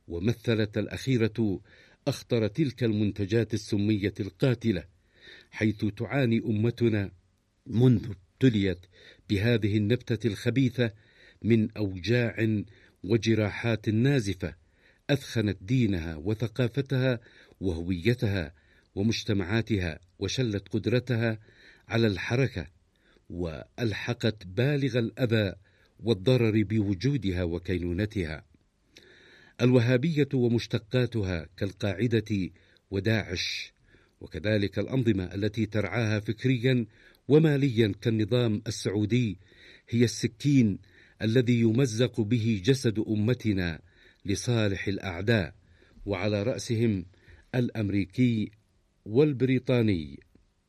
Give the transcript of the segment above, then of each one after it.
ومثلت الأخيرة أخطر تلك المنتجات السمية القاتلة، حيث تعاني أمتنا منذ ابتليت بهذه النبتة الخبيثة من أوجاع وجراحات نازفة أثخنت دينها وثقافتها وهويتها ومجتمعاتها، وشلت قدرتها على الحركة، وألحقت بالغ الأذى والضرر بوجودها وكينونتها. الوهابية ومشتقاتها كالقاعدة وداعش، وكذلك الأنظمة التي ترعاها فكريا وماليا كالنظام السعودي، هي السكين الذي يمزق به جسد أمتنا لصالح الأعداء، وعلى رأسهم الأمريكي والبريطاني،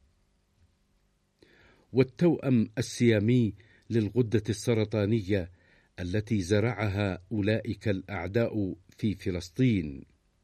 والتوأم السيامي للغدة السرطانية التي زرعها أولئك الأعداء في فلسطين.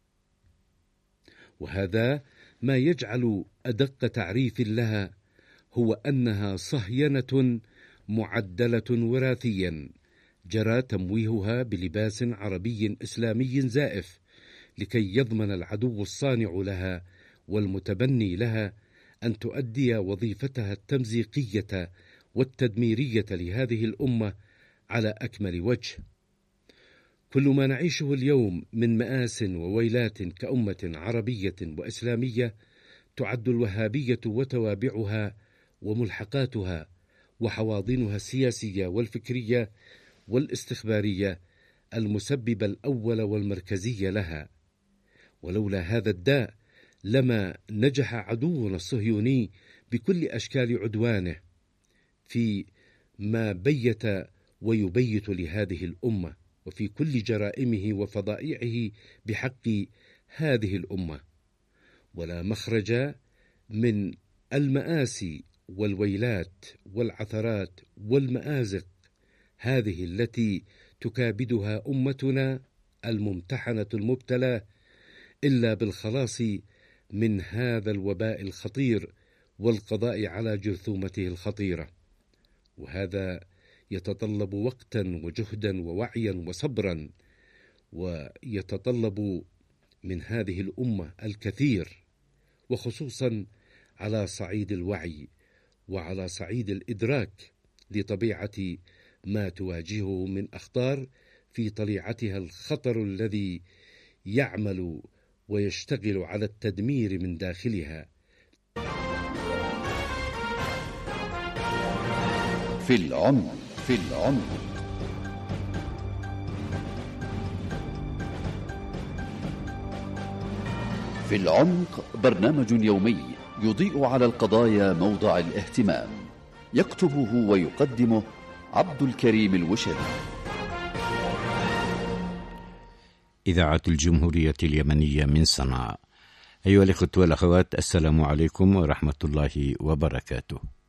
وهذا ما يجعل أدق تعريف لها هو أنها صهينة معدلة وراثيا، جرى تمويهها بلباس عربي إسلامي زائف لكي يضمن العدو الصانع لها والمتبني لها أن تؤدي وظيفتها التمزيقية والتدميرية لهذه الأمة على أكمل وجه. كل ما نعيشه اليوم من مآس وويلات كأمة عربية وإسلامية تعد الوهابية وتوابعها وملحقاتها وحواضنها السياسية والفكرية والاستخبارية المسبب الأول والمركزي لها. ولولا هذا الداء لما نجح عدونا الصهيوني بكل أشكال عدوانه في ما بيت ويبيت لهذه الأمة، وفي كل جرائمه وفضائعه بحق هذه الأمة. ولا مخرج من المآسي والويلات والعثرات والمآزق هذه التي تكابدها أمتنا الممتحنة المبتلى إلا بالخلاص من هذا الوباء الخطير والقضاء على جرثومته الخطيرة. وهذا يتطلب وقتا وجهدا ووعيا وصبرا، ويتطلب من هذه الأمة الكثير، وخصوصا على صعيد الوعي وعلى صعيد الإدراك لطبيعة ما تواجهه من أخطار في طليعتها الخطر الذي يعمل ويشتغل على التدمير من داخلها. في العمق. في العمق برنامج يومي يضيء على القضايا موضع الاهتمام، يكتبه ويقدمه عبد الكريم الوشري. إذاعة الجمهورية اليمنية من صنعاء. أيها الأخوة والأخوات، السلام عليكم ورحمة الله وبركاته.